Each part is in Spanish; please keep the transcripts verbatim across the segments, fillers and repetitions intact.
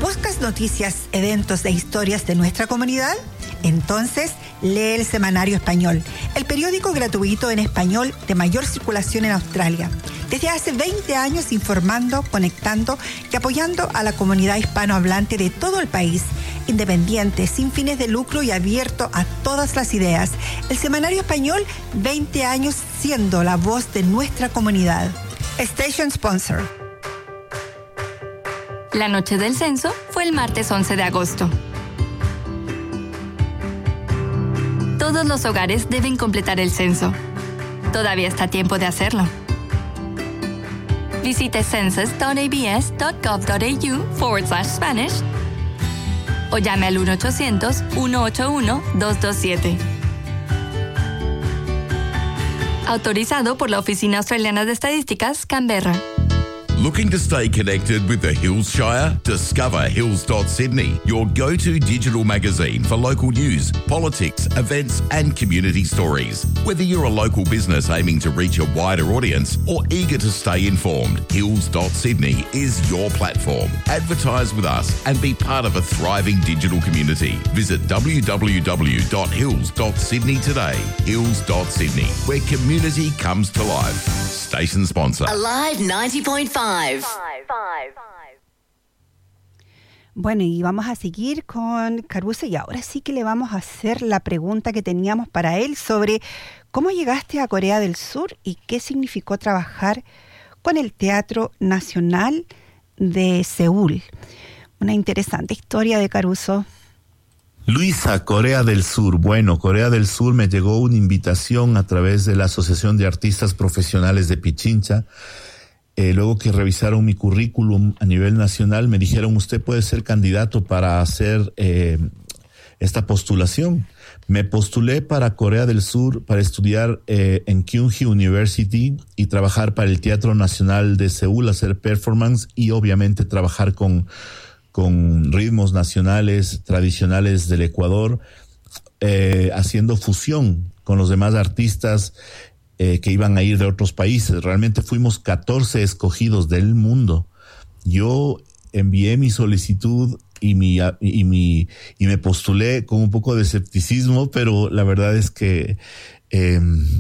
¿Buscas noticias, eventos e historias de nuestra comunidad? Entonces, lee el Semanario Español, el periódico gratuito en español de mayor circulación en Australia. Desde hace veinte años informando, conectando y apoyando a la comunidad hispanohablante de todo el país, independiente, sin fines de lucro y abierto a todas las ideas. El Semanario Español, veinte años siendo la voz de nuestra comunidad. Station Sponsor. La noche del censo fue el martes once de agosto. Todos los hogares deben completar el censo. Todavía está a tiempo de hacerlo. Visite census.abs.gov.au forward slash Spanish o llame al uno ochocientos, uno ocho uno, dos dos siete. Autorizado por la Oficina Australiana de Estadísticas, Canberra. Looking to stay connected with the Hills Shire? Discover hills dot sydney, your go-to digital magazine for local news, politics, events and community stories. Whether you're a local business aiming to reach a wider audience or eager to stay informed, hills dot sydney is your platform. Advertise with us and be part of a thriving digital community. Visit w w w dot hills dot sydney today. hills dot sydney, where community comes to life. Station sponsor. Alive ninety point five. Bueno, y vamos a seguir con Caruso y ahora sí que le vamos a hacer la pregunta que teníamos para él sobre cómo llegaste a Corea del Sur y qué significó trabajar con el Teatro Nacional de Seúl. Una interesante historia de Caruso. Luisa, Corea del Sur. Bueno, Corea del Sur me llegó una invitación a través de la Asociación de Artistas Profesionales de Pichincha. Eh, luego que revisaron mi currículum a nivel nacional, me dijeron, usted puede ser candidato para hacer eh, esta postulación. Me postulé para Corea del Sur para estudiar eh, en Kyunghee University y trabajar para el Teatro Nacional de Seúl, hacer performance y obviamente trabajar con, con ritmos nacionales, tradicionales del Ecuador, eh, haciendo fusión con los demás artistas Eh, que iban a ir de otros países. Realmente fuimos catorce escogidos del mundo. Yo envié mi solicitud y mi, y mi, y me postulé con un poco de escepticismo, pero la verdad es que eh,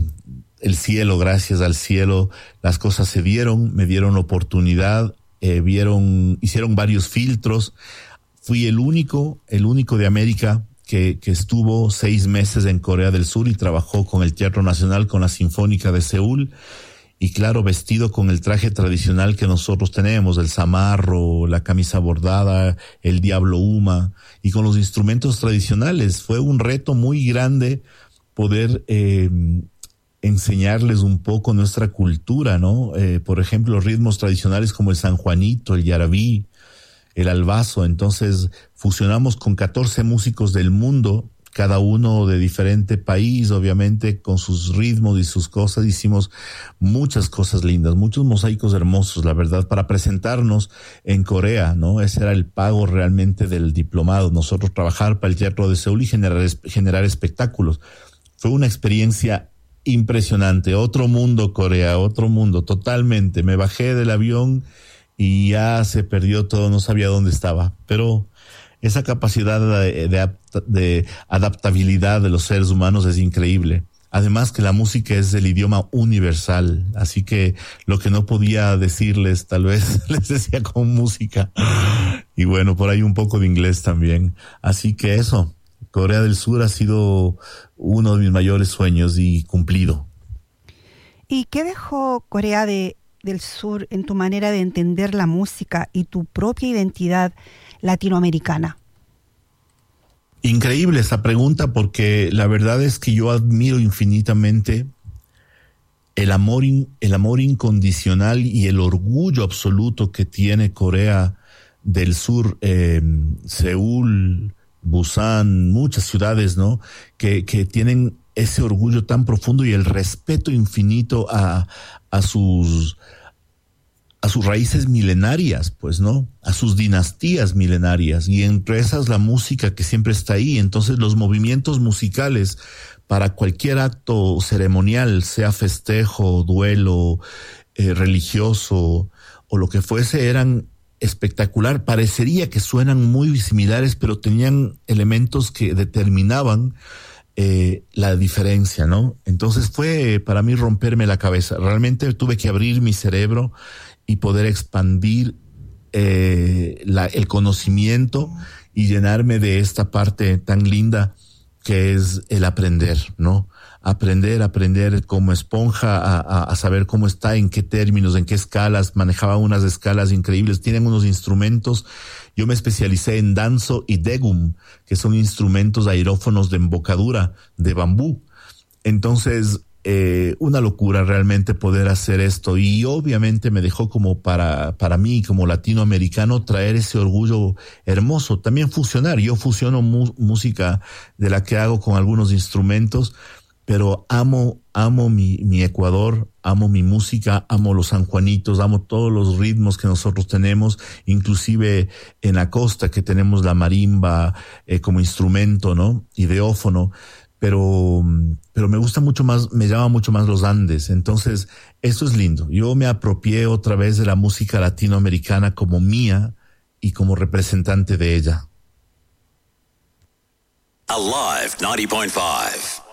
el cielo, gracias al cielo, las cosas se dieron, me dieron la oportunidad, eh, vieron, hicieron varios filtros. Fui el único, el único de América Que, que estuvo seis meses en Corea del Sur y trabajó con el Teatro Nacional, con la Sinfónica de Seúl, y claro, vestido con el traje tradicional que nosotros tenemos, el zamarro, la camisa bordada, el diablo huma, y con los instrumentos tradicionales. Fue un reto muy grande poder eh, enseñarles un poco nuestra cultura, ¿no? Eh, por ejemplo, ritmos tradicionales como el sanjuanito, el yarabí, el albazo. Entonces fusionamos con catorce músicos del mundo, cada uno de diferente país, obviamente con sus ritmos y sus cosas. Hicimos muchas cosas lindas, muchos mosaicos hermosos, la verdad, para presentarnos en Corea, ¿no? Ese era el pago realmente del diplomado, nosotros trabajar para el Teatro de Seúl y generar, generar espectáculos. Fue una experiencia impresionante, otro mundo Corea, otro mundo, totalmente. Me bajé del avión y ya se perdió todo, no sabía dónde estaba. Pero esa capacidad de, de, de adaptabilidad de los seres humanos es increíble. Además que la música es el idioma universal, así que lo que no podía decirles, tal vez les decía con música. Y bueno, por ahí un poco de inglés también. Así que eso, Corea del Sur ha sido uno de mis mayores sueños y cumplido. ¿Y qué dejó Corea de del Sur en tu manera de entender la música y tu propia identidad latinoamericana? Increíble esa pregunta, porque la verdad es que yo admiro infinitamente el amor, in, el amor incondicional y el orgullo absoluto que tiene Corea del Sur, eh, Seúl, Busan, muchas ciudades, ¿no? Que, que tienen ese orgullo tan profundo y el respeto infinito a, a sus, a sus raíces milenarias, pues, ¿no? A sus dinastías milenarias, y entre esas la música que siempre está ahí. Entonces los movimientos musicales para cualquier acto ceremonial, sea festejo, duelo, eh, religioso o lo que fuese, eran espectacular. Parecería que suenan muy similares, pero tenían elementos que determinaban eh, la diferencia, ¿no? Entonces fue para mí romperme la cabeza. Realmente tuve que abrir mi cerebro y poder expandir eh, la, el conocimiento y llenarme de esta parte tan linda que es el aprender, ¿no? Aprender, aprender como esponja a, a, a saber cómo está, en qué términos, en qué escalas. Manejaba unas escalas increíbles. Tienen unos instrumentos. Yo me especialicé en danzo y degum, que son instrumentos aerófonos de embocadura de bambú. Entonces, eh, una locura realmente poder hacer esto. Y obviamente me dejó como para, para mí, como latinoamericano, traer ese orgullo hermoso. También fusionar. Yo fusiono mu- música de la que hago con algunos instrumentos, pero amo, amo mi, mi Ecuador, amo mi música, amo los sanjuanitos, amo todos los ritmos que nosotros tenemos, inclusive en la costa que tenemos la marimba eh, como instrumento, ¿no? Ideófono, pero, pero me gusta mucho más, me llama mucho más los Andes. Entonces, esto es lindo. Yo me apropié otra vez de la música latinoamericana como mía y como representante de ella. Alive ninety point five.